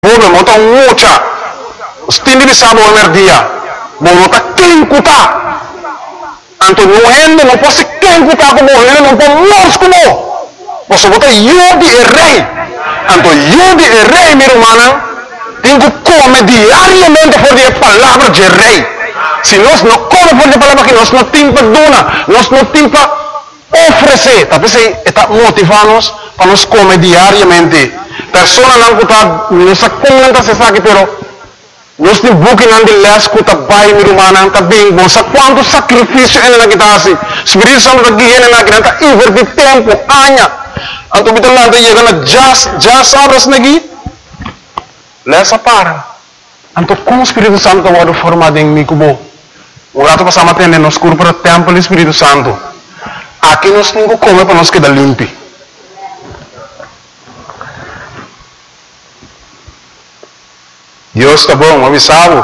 Bobe mota mucha. Stindi di sabo emerdia. Mota kenkuta. Anto nuendo non posso kenkuta como ele non può mors como. Posso botar yudi e rei. Anto yudi e rei mi romana. Tengo come diariamente por die palavra de rei. Se nós não come por die palavra que nós não timpa dona, nós não timpa oferecer. Talvez está motivar-nos para nós comer diariamente. Persona não está nos comenta se sabe, pero nós temos buque não de les que está bem mi romana, está bem bom. Sa quanto sacrifício ele na kita assim. Espírito Santo aqui ele na kita invertir tempo, anya. Anto kita lá de chegar na just horas nagi. Lesa para. Anto como Espírito Santo vai formar em mim como o gato passa a atender nos cursos para o templo do Espírito Santo. Aqui nós temos que comer para nós quedar limpo. Deus está bom, avisado.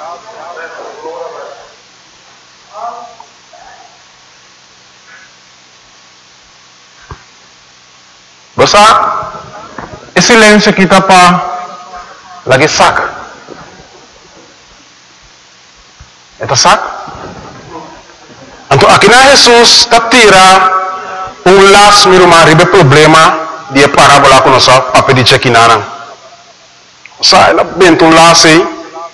Basta, esse silêncio aqui está para lagi saca. Eta saca? Então, aqui na Jesus está tira laço mi rumah ribe problema dia parábola com nossa papel de chequinarang. Sa ela bento laço aí.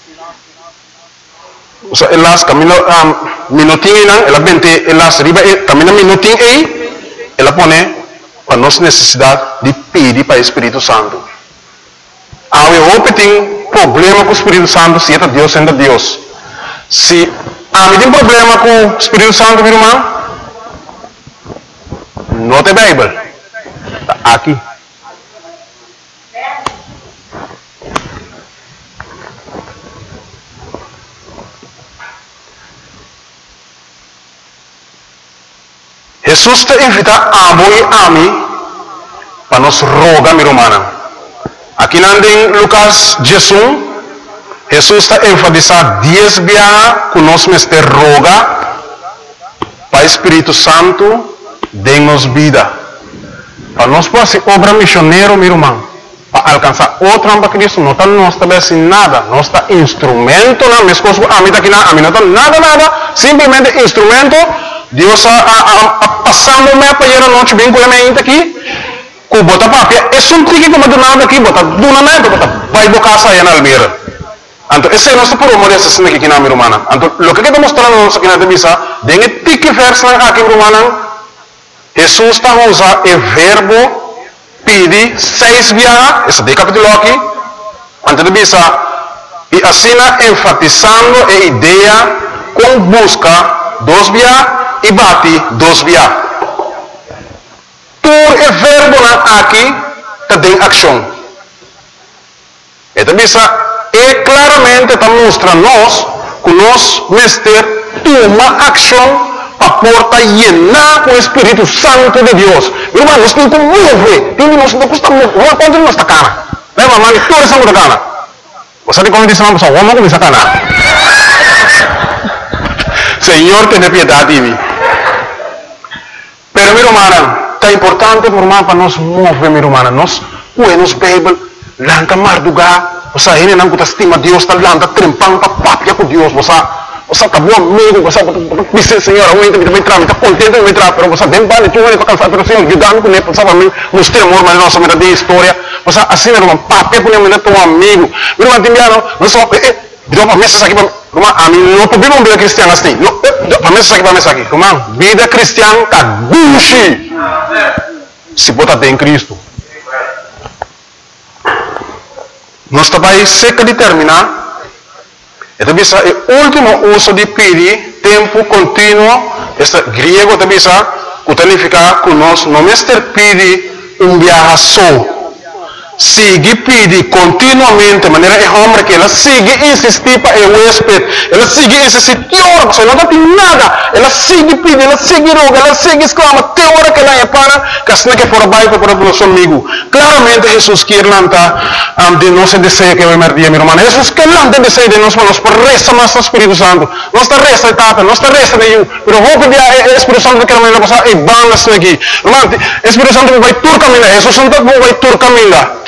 Sa elas camino minutinho nang ela bente elas ribe camino minutinho aí. Ela põe para nossa necessidade de pedir para o Espírito Santo. Eu hope tem problema com o Espírito Santo se é Deus sendo Deus. Se me tem problema com o Espírito Santo, meu irmão, não tem Bíblia. Está aqui. Jesus te invita a voi ami para nos rogar, meu irmão. Aqui em Lucas 16, Jesus está enfatizando 10 vezes que nós mestre roga para o Espírito Santo dê-nos vida. Para nós fazer obra missionária, meu irmão, para alcançar outra para Cristo, não está nós também sem nada, nós está instrumento, não, minhas coisas, a mim não está nada, simplesmente instrumento. Deus passando me para ir a noite bem com a minha aqui. Ku bota papia, um tiki como do nada aqui, bota duna na bota vai bocar saia na almeira. Então esse é nosso programa dessa cena aqui na minha romana. Então o que está mostrando nós aqui na missa, dengue tiki verso na aqui romana. Jesus está usando o verbo pedir 6 vezes, esse de capítulo aqui, antes de missa, e assim enfatizando a ideia com busca 2 vezes e bate 2 vezes. Por o verbo aqui tem ação. Então, é claramente está mostrando nós que nós mestre toma ação para porta llenar com o Espírito Santo de Deus. Meu irmão, nós temos que mover. Nós não costamos mover. Quanto nós está cara? Lembra, mano, tudo isso é cara. Você tem como dizer uma pessoa, vamos começar a cara. Senhor, tenha piedade de mim. Pero, meu irmão, é importante para nós mover, meu irmão. Nós, nos Bíblia, lanta marduga, você ainda não estima Deus, está lanta trempando para papia com Deus, você está bom amigo, você diz, Senhor, eu ainda me entrar, está contente de me entrar, pero você bem vale, tu vai cansar, pero Senhor, ajudando com ele, para mim, nos temor, mas nossa maneira de história, você assim, meu irmão, papia com ele, teu amigo, meu irmão, Timiano, nós só, deu para mesa aqui, irmão, a mim não podemos vida cristiana assim, para mesa aqui, irmão, vida cristiana está buchi. Se botar em Cristo. Nós também seca de terminar. Então, o último uso de pedir, tempo contínuo, este grego também significa que nós não mestre pedir viaje só. Sigue pedir continuamente, de maneira é homem que ela sigue insistir para o huésped, ela sigue insistir, você não tem nada, ela sigue pedir, ela sigue roga, ela sigue exclama, até a hora que ela é para, que assim que for baixo para o nosso amigo. Claramente Jesus quer lançar de nosso desejo que vai merdir, meu irmão. Jesus quer lançar desejo de nós, mas para resta mais o Espírito Santo, não está resta etapa, não está resta nenhum, mas vou pedir ao Espírito Santo que ela vai passar e vamos aqui. Irmão, o Espírito Santo vai tur caminhar, Jesus Santo vai tur caminhar.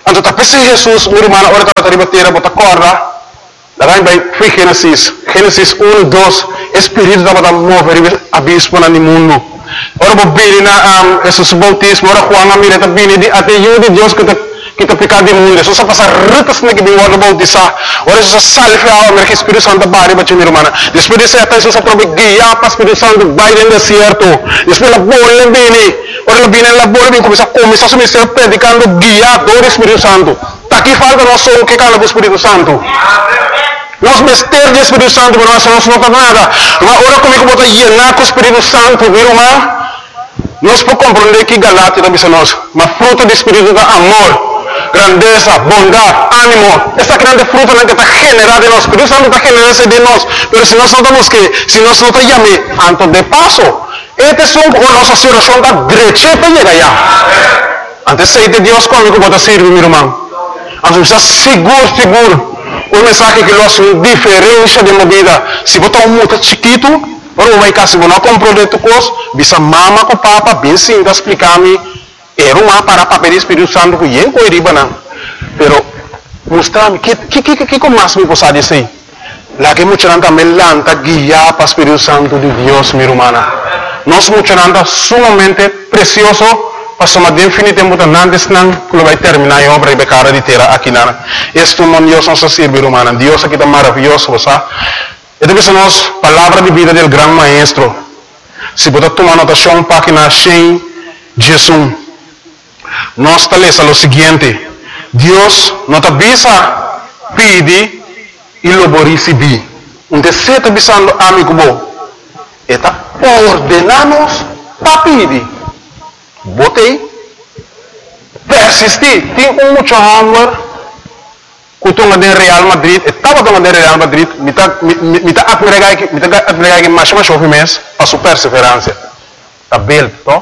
Anto tapisi Jesus, mi rumana, ora tata ribatera, bota corda. Daí vai Gênesis 1, 2, Espírito da mover abismo na mundo. Ora bobini na Jesus bautismo, ora Juan a mira tabini di até de Deus kita picar de mundo. Só sa passar rutas na gibi ora bautizar. Ora só salve a América Espírito Santo bari bachi mi rumana. Espírito Santo só probe guia para Espírito Santo vai no deserto. Espírito bola bini. Ora bini la bola bini começa a ministério predicando guia do Espírito Santo. Tá aqui falta nós só que cala do Espírito Santo. Nós mistérios do Espírito Santo, mas nós não temos nada. Mas ora comigo bota llenar com o Espírito Santo, viu, irmão? Nós podemos compreender que Galátia também são nós. Mas fruto do Espírito é amor, grandeza, bondade, ânimo. Essa grande fruta que está generada em nós. O Espírito Santo está generando de nós. Mas se nós não estamos que, se nós não estamos chamando, antes de passo, este som com nossa situação da direita para chegar já. Antes de Deus comigo bota servir, meu irmão. Antes de seguro. O mensagem que nós diferença de uma vida. Se botar muito chiquito, ou vai cá, se você não compreender tu coisa, bisa mama com papa, bem sim, explicar-me, era uma para papel do Espírito Santo que eu não iria não. Pero, mostrar-me, que como mais me posso dizer? Lá que muita gente me lanta guiar para o Espírito Santo de Deus, minha irmã. Nós muita gente sumamente precioso, passamos definitivamente antes não que vai terminar a obra e becara de terra aqui na este mundo Deus nos sirve humana Deus aqui está maravilhoso sabe e depois nós palavra de vida do grande maestro se botar tomar anotação página 100 Jesus nós está lendo o seguinte Deus nos avisa pede e lo receber você está avisando amigo bom está ordenamos para pedir botei, persisti, tem muito amor, kutunga de Real Madrid, estava tomando de Real Madrid, me tá admirar que mais chove mês, a sua perseverança, tá belo, to?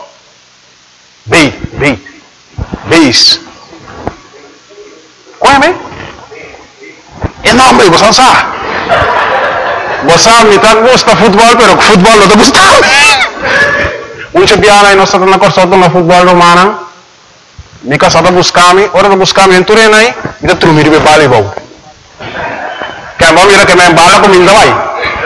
Beis, conhece? É nome, você não sabe? Você me tá gosta futebol, pero futebol não tá gostando. Muitos biara nós estamos na corção do futebol romano. Me casada buscami, ora não buscami em Turena aí, me dá trumir de bala e bom. Que a mira que me embala com minha vai.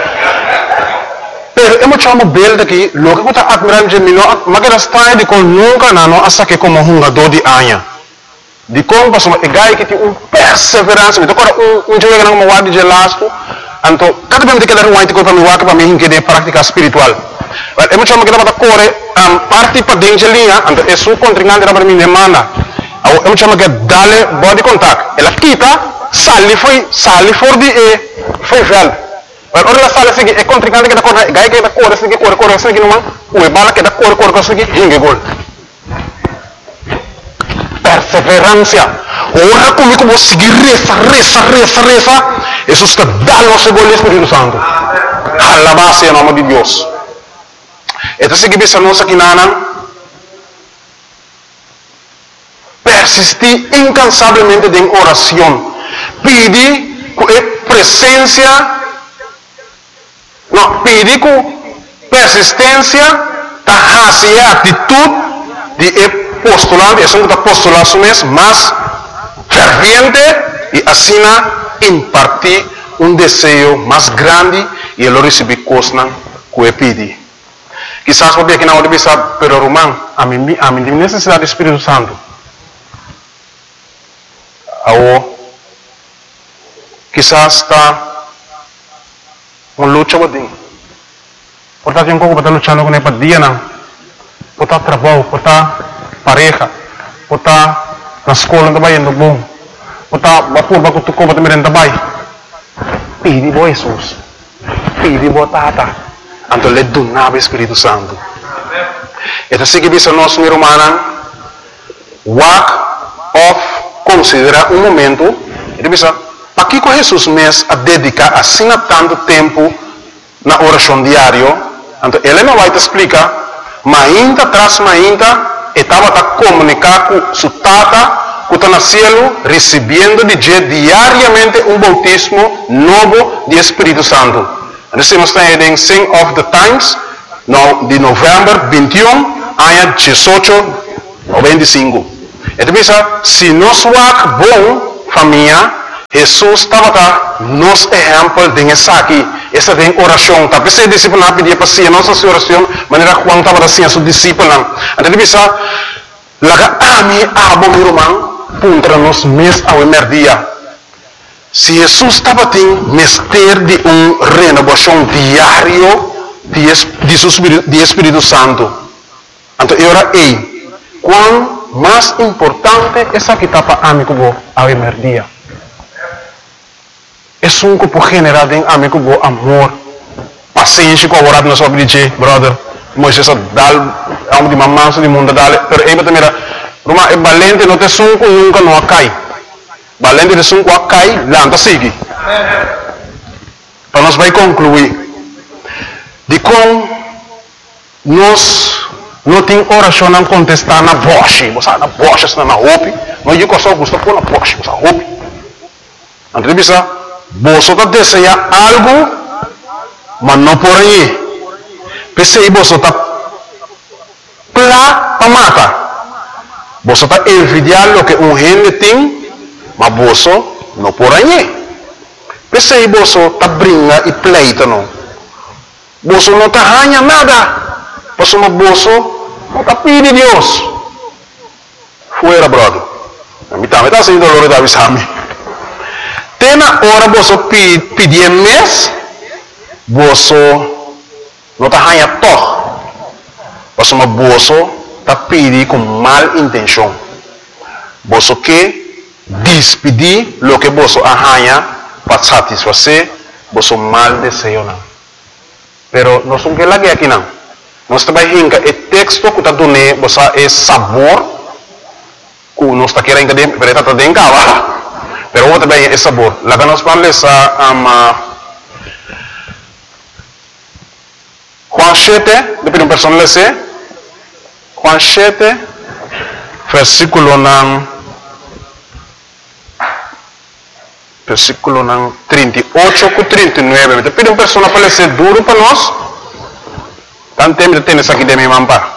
Pero eu me chamo belo daqui, logo que eu estou admirando de mim, mas que está de com nunca não assa que como jogador de anha. De como passou, é gai que tem perseverança, me toca jogo que não me guarda de lasto, então cada vez que eu quero um para me guarda para mim que de prática espiritual. Eu me chamo que estava corre parte para dentro linha, então é sua contrincante para mim demanda. Eu me chamo que dale body contact. Ela quita, sali for de foi velho. Ora ela sale assim é contrincante que está corre, gai que está corre assim que não, o bala que está corre assim que hinge gol. Perseverança. Ora comigo vou seguir reza. Isso está dando o gol do Espírito Santo. Alabado seja o nome de Deus. Então, se você não sabe nada, persistir incansavelmente em oração, pedir com presença, pedir com persistência, a atitude de postular, isso não está postulando mais ferviente e assim impartir desejo mais grande e ele receber coisas que pedir. Quizás porque aqui na hora bisa, pero Román, a mí tem necessidade do Espírito Santo. Quizás está uma luta bodinho. Portanto, tem como estar lutando com ele dia não. Portanto, trabalho, portanto, pareja, portanto, na escola também indo bom. Portanto, vapor bago tuko bato merenda bay. Pidi bo Jesus. Pidi bo tata. Anto le donava Espírito Santo. Então, se bisa nós, minha irmã, walk off, considera momento, ele bisa, para que Jesus mesmo a dedicar assim tanto tempo na oração diária, então ele não vai te explicar, mas ainda atrás, estava a comunicar com sua tata, que está no céu, recebendo diariamente bautismo novo de Espírito Santo. Nós estamos em Sing of the Times, de novembro 21, ano 18 ou 25. Então, se nós wak bom família, Jesus estava cá, nos exemplo de aqui, essa tem oração, tá? Pensei discípulo não pedia para si, nossa oração, maneira quando estava assim a sua discípulo não. Então, laga ami abo mi romang, puntra nos mes ao emerdia. Se Jesus estava tendo mestre de renovação diário de Espírito Santo. Então, agora, quão mais importante essa que estava amigo ao emerdia. É um grupo general de amigo amor, paciência com a hora de nós obedecer, brother. Moisés dal, amo de mamãe, de mundo dal, pero aí também Roma é valente, não te sunco nunca não cai. Valente de sunco cai, lanta sigue. Para nós vai concluir. De como nós não tem oração não contestar na voz, você na voz, está na roupa, não é que só gosta pôr na voz, você roupa. Então bisa, você está desejando algo, mas não por aí. Pensei você está plá para matar. Você está envidiando o que gente tem, mas você não por aí. Pensei você está brincando e pleita não. Você não está ganhando nada. Você não está pedindo Deus. Fuera, brother. A mim está sendo dolor da visame. Tem na hora você pedir mês, você não está ganhando todo. Você está pedindo com mal intenção. Você quer despedir o que você ganha para satisfazer você mal desejo não. Pero nós não queremos aqui não. Nós trabalhamos o texto que está dando você é sabor que nós está querendo que está dando cá. Pero o também é sabor. Lá que nós falamos Juan 7, depois uma pessoa lê Juan 7, versículo 38 com 39. Depois uma pessoa para ler duro para nós. Tanto tempo tem isso aqui de minha mampa.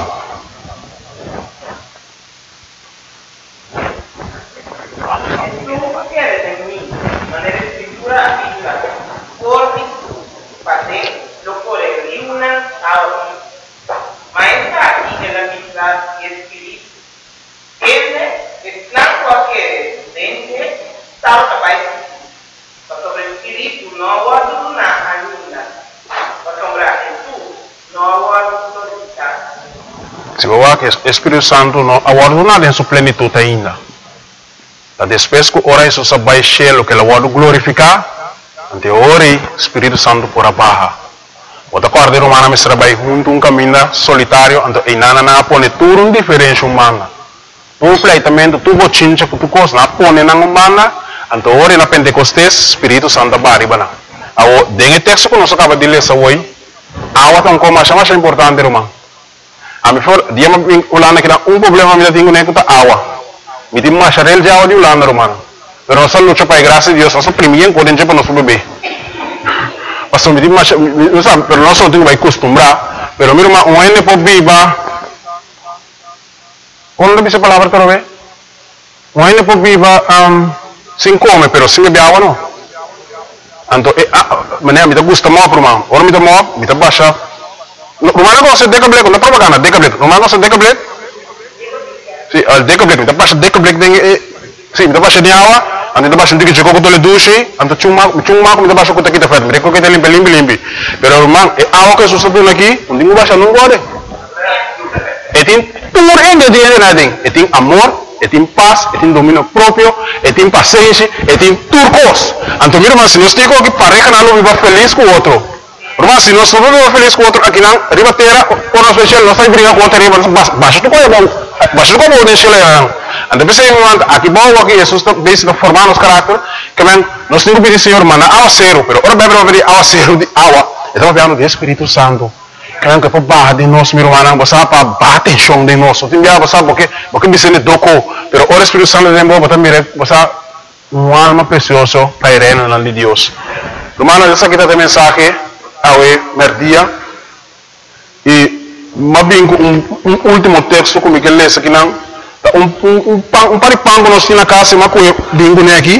Se você quer que o Espírito Santo não aguarda em sua plenitude ainda. Depois que ora isso se vai cheio que ele vai glorificar, ante ora o Espírito Santo por abaixo. Outra coisa romana me será junto um caminho solitário, ante inana na pone tudo um diferente humana. Tu pleitamento tu bochincha que tu coisa na pone na humana, ante ora na Pentecostes Espírito Santo baribana. Ao dengue texto que nós acaba de ler hoje, awa tão como mais importante romano. A mim for dia me ulana que um problema me tenho nem que awa. Me tem mais charel já o de ulana romano. Pero nós luta para a graça de Deus, nós primeiro podemos para nosso bebê. Mas me tem mais, não sabe, pero nós não temos que acostumbrar. Pero mira uma ene por viva. Quando dice palavra para ver? Uma ene por viva sem comer, pero sem beber água não. Então, maneira me dá gusto mal para mim. Ora me dá mal, me dá baixa. Rumah ko sa dekablet, na propaganda dekablet. Rumah ko sa dekablet. Si al dekablet, minta pa sa dekablet ding si minta pa sa niawa, ando pa sa digi ko tole dushi, ando chuma ko minta pa sa ko kita fet, mere ko kita limpi. Pero rumah awa ko susunod lagi, hindi mo ba siya nung gode. Etin tumor ende dia nading, etin amor, etin paz, etin dominio propio, etin paciencia, etin turcos. Anto mira mas nos digo que pareja na lo viva feliz com outro. Rumah si nós não vamos feliz com outro aqui não, ribateira, por nós especial nós vai brigar com outro riba, baixo tu coisa bom, baixo tu coisa bom nesse leão. Anda pensei aqui bom aqui Jesus está bem formar nos caráter, que men nós temos que pedir Senhor mana awa zero, pero ora bem para pedir awa zero de awa, estamos falando do Espírito Santo. Kaya que para barra de nós meu irmão, você para bater chão de nós, tem dia você porque me sente doco, pero ora Espírito Santo de bom, você mira, você uma alma preciosa para ir reino de Deus. Irmão, essa aqui tem mensagem awe merdia e mabingo um último texto como que lê aqui não Um paripang que nós temos na casa, mas que bingo né aqui.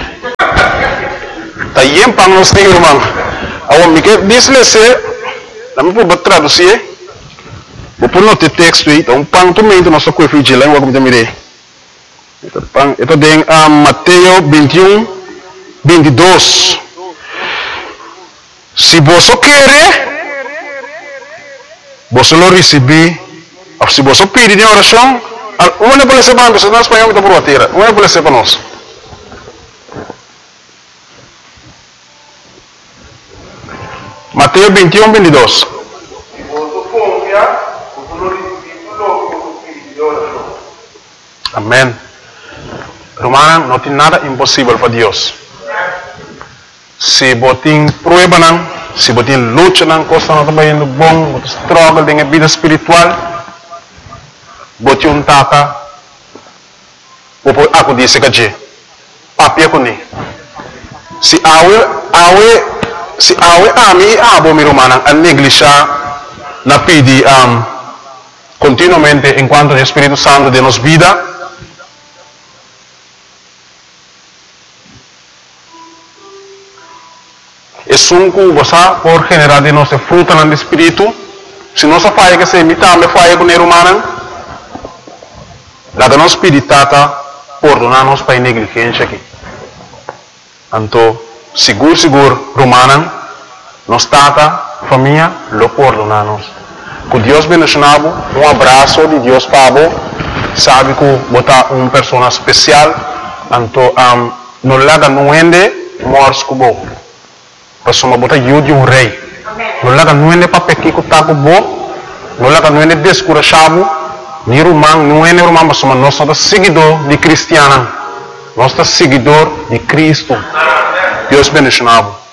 Tá aí pang nós temos, irmão. Agora me quer dizer, não me pode traduzir. Vou pôr no texto aí, então pang também nós só coisa de língua como também. Então tem Mateus 21, 22. Se você quer, você lo receber. Se você pedir em oração, uma pode ser para nós, nós espanhol está por a terra. Uma pode ser para nós. Mateus 21, 22. Amém. Romana, não tem nada impossível para Deus. Se você tem prueba, se você tem luta, coisa não está indo bom, você struggle com a vida espiritual, você um tata, você aku disse que papia com ele. Se awe ami abo mi romana a negligenciar na pedi continuamente enquanto o Espírito Santo de nos vida. Es un cosa por generar de nuestro fruto en el espíritu. Si no se falla que se imita, me falla con el humano. La que nos spiritata perdonarnos para negligencia aquí. Anto, seguro, romana, nos tata, familia, lo perdonarnos. Que Dios bendicionado, un abrazo de Dios para sabe que bota una persona especial, anto, no le haga nuende, mors como Pasoma bota yudi um rei. Não laga nuende para pequir com taco bo. Não laga nuende descurachado. Ni rumang nuende rumang pasoma nós somos seguidor de cristiana. Nós somos seguidor de Cristo. Deus bendicionado.